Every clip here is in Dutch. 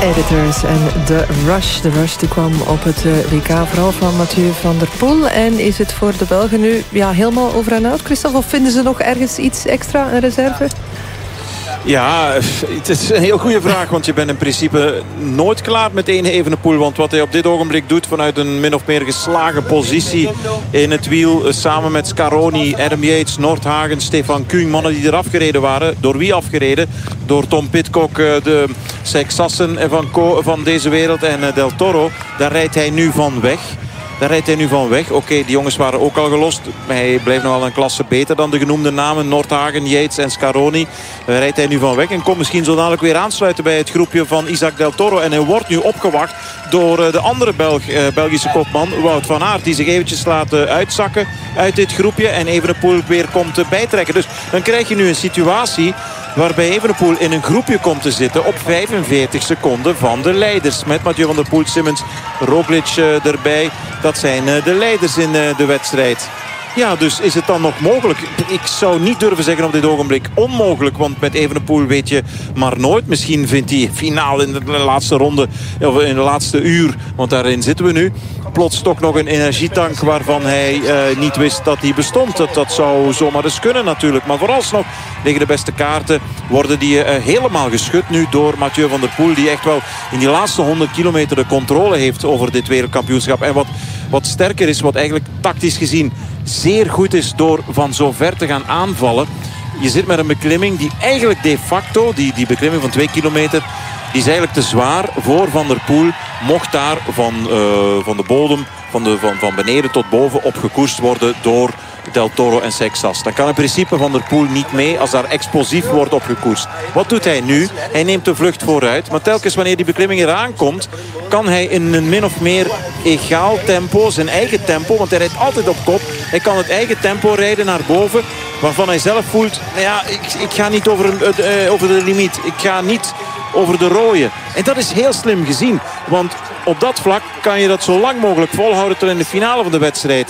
Editors en The Rush. The Rush die kwam op het WK vooral van Mathieu van der Poel. En is het voor de Belgen nu helemaal over en uit, Christophe? Of vinden ze nog ergens iets extra, een reserve? Ja, het is een heel goede vraag. Want je bent in principe nooit klaar met één Evenepoel. Want wat hij op dit ogenblik doet vanuit een min of meer geslagen positie in het wiel. Samen met Scaroni, Adam Yates, Nordhagen, Stefan Kung. Mannen die eraf gereden waren. Door wie afgereden? Door Tom Pidcock, de Seix-Sassen van deze wereld. En Del Toro, daar rijdt hij nu van weg. Oké, die jongens waren ook al gelost. Maar hij blijft nog wel een klasse beter dan de genoemde namen. Nordhagen, Yates en Scaroni. Daar rijdt hij nu van weg. En komt misschien zo dadelijk weer aansluiten bij het groepje van Isaac Del Toro. En hij wordt nu opgewacht door de andere Belgische kopman, Wout van Aert. Die zich eventjes laat uitzakken uit dit groepje. En Evenepoel weer komt bijtrekken. Dus dan krijg je nu een situatie waarbij Evenepoel in een groepje komt te zitten op 45 seconden van de leiders. Met Mathieu van der Poel, Simmons, Roglic erbij. Dat zijn de leiders in de wedstrijd. Ja, dus is het dan nog mogelijk? Ik zou niet durven zeggen op dit ogenblik onmogelijk. Want met Evenepoel weet je maar nooit. Misschien vindt hij finaal in de laatste ronde, of in de laatste uur, want daarin zitten we nu, plots toch nog een energietank waarvan hij niet wist dat die bestond. Dat zou zomaar eens kunnen natuurlijk. Maar vooralsnog liggen de beste kaarten. Worden die helemaal geschud nu door Mathieu van der Poel. Die echt wel in die laatste 100 kilometer de controle heeft over dit wereldkampioenschap. En wat sterker is, wat eigenlijk tactisch gezien zeer goed is door van zo ver te gaan aanvallen. Je zit met een beklimming die eigenlijk de facto, die beklimming van 2 kilometer, die is eigenlijk te zwaar voor Van der Poel. Mocht daar van de bodem, van beneden tot boven opgekoerst worden door Del Toro en Seix-Sassen. Dan kan in principe Van der Poel niet mee als daar explosief wordt opgekoerst. Wat doet hij nu? Hij neemt de vlucht vooruit. Maar telkens wanneer die beklimming eraan komt, kan hij in een min of meer egaal tempo, zijn eigen tempo, want hij rijdt altijd op kop. Hij kan het eigen tempo rijden naar boven, waarvan hij zelf voelt, ik ga niet over de limiet. Ik ga niet over de rode. En dat is heel slim gezien. Want op dat vlak kan je dat zo lang mogelijk volhouden tot in de finale van de wedstrijd.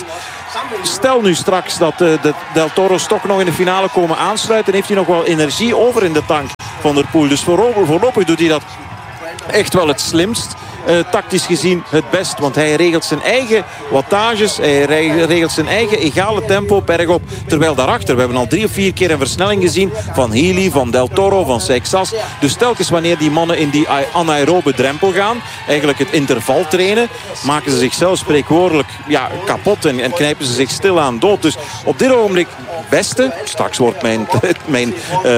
Stel nu straks dat de Del Toro's toch nog in de finale komen aansluiten. Heeft hij nog wel energie over in de tank van der Poel. Dus voorlopig doet hij dat echt wel het slimst. Tactisch gezien het best. Want hij regelt zijn eigen wattages. Hij regelt zijn eigen egale tempo bergop. Terwijl daarachter, we hebben al 3 of 4 keer een versnelling gezien. Van Healy, van Del Toro, van Seix-Sassen. Dus telkens wanneer die mannen in die anaerobe drempel gaan. Eigenlijk het interval trainen. Maken ze zichzelf spreekwoordelijk kapot. En knijpen ze zich stilaan dood. Dus op dit ogenblik beste. Straks wordt mijn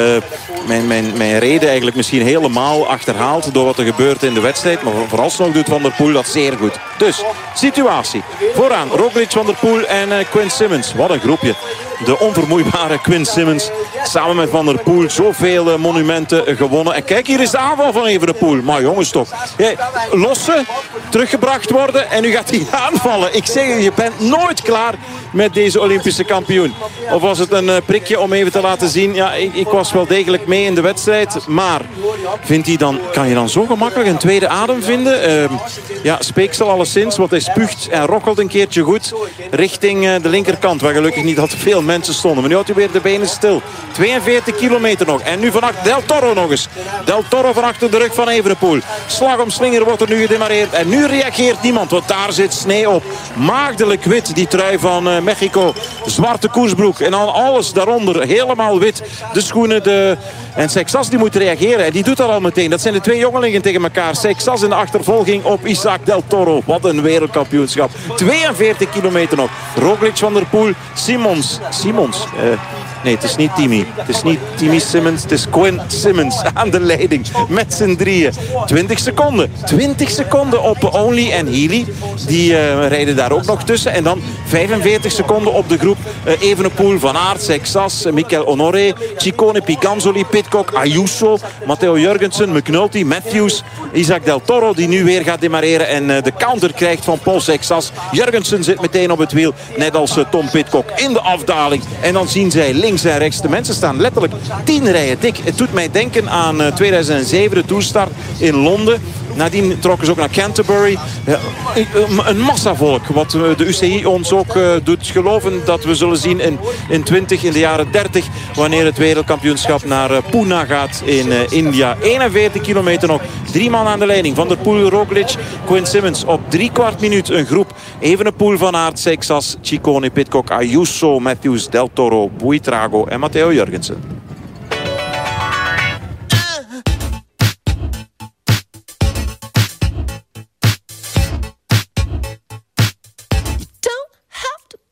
reden eigenlijk misschien helemaal achterhaald door wat er gebeurt in de wedstrijd. Maar vooralsnog doet Van der Poel dat zeer goed. Dus, situatie. Vooraan Roglic, Van der Poel en Quinn Simmons. Wat een groepje. De onvermoeibare Quinn Simmons. Samen met Van der Poel. Zoveel monumenten gewonnen. En kijk, hier is de aanval van Evenepoel. Maar jongens toch. Lossen, teruggebracht worden. En nu gaat hij aanvallen. Ik zeg je bent nooit klaar met deze Olympische kampioen. Of was het een prikje om even te laten zien. Ja, ik was wel degelijk mee in de wedstrijd. Maar kan je dan zo gemakkelijk een tweede adem vinden? Speeksel alleszins. Want hij spuugt en rokkelt een keertje goed richting de linkerkant. Waar gelukkig niet al te veel mensen stonden. Maar nu houdt hij weer de benen stil. 42 kilometer nog. En nu van Del Toro nog eens. Del Toro van achter de rug van Evenepoel. Slag om slinger wordt er nu gedemareerd. En nu reageert niemand. Want daar zit sneeuw op. Maagdelijk wit. Die trui van Mexico. Zwarte koersbroek. En dan alles daaronder. Helemaal wit. De schoenen. En Seix-Sassen die moet reageren. En die doet dat al meteen. Dat zijn de 2 jongelingen tegen elkaar. Seix-Sassen in de achtervolging op Isaac Del Toro. Wat een wereldkampioenschap. 42 kilometer nog. Roglic, Van der Poel. Simons. Nee, het is niet Timmy. Het is niet Timmy Simmons. Het is Quinn Simmons aan de leiding. Met z'n drieën. 20 seconden. 20 seconden op Only en Healy. Die rijden daar ook nog tussen. En dan 45 seconden op de groep Evenepoel, Van Aert, Seix-Sassen, Mikel Honoré, Ciccone, Piganzoli, Pidcock, Ayuso, Matteo Jurgensen, McNulty, Matthews, Isaac Del Toro die nu weer gaat demareren en de counter krijgt van Paul Seix-Sassen. Jurgensen zit meteen op het wiel, net als Tom Pidcock in de afdaling. En dan zien zij links en rechts. De mensen staan letterlijk 10 rijen dik. Het doet mij denken aan 2007, de toestart in Londen. Nadien trokken ze ook naar Canterbury. Een massavolk. Wat de UCI ons ook doet geloven dat we zullen zien in de jaren 30. Wanneer het wereldkampioenschap naar Pune gaat in India. 41 kilometer nog. 3 man aan de leiding. Van der Poel, Roglic, Quinn Simmons. Op 3/4 minuut een groep. Evenepoel, Van Aert, Seixas, Ciccone, Pidcock, Ayuso, Matthews, Del Toro, Buitrago en Matteo Jurgensen.